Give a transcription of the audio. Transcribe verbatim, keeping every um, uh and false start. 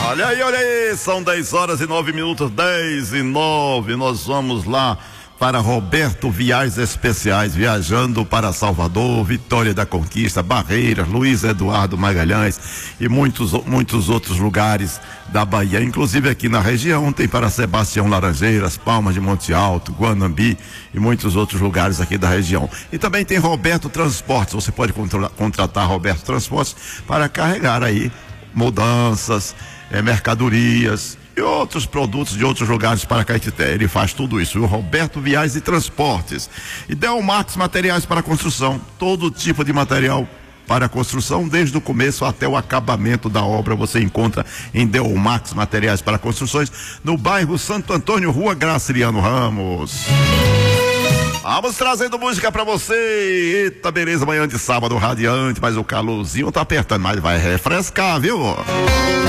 Olha aí, olha aí, são dez horas e nove minutos, dez e nove, nós vamos lá para Roberto Viagens Especiais, viajando para Salvador, Vitória da Conquista, Barreiras, Luiz Eduardo Magalhães e muitos, muitos outros lugares da Bahia, inclusive aqui na região tem para Sebastião Laranjeiras, Palmas de Monte Alto, Guanambi e muitos outros lugares aqui da região. E também tem Roberto Transportes, você pode contra, contratar Roberto Transportes para carregar aí mudanças, é, mercadorias e outros produtos de outros lugares para Caetité. Ele faz tudo isso. O Roberto Viagens e Transportes. E Delmax Materiais para Construção, todo tipo de material para construção, desde o começo até o acabamento da obra, você encontra em Delmax Materiais para Construções, no bairro Santo Antônio, Rua Graciliano Ramos. Vamos trazendo música pra você. Eita, beleza, manhã de sábado radiante, mas o calorzinho tá apertando, mas vai refrescar, viu?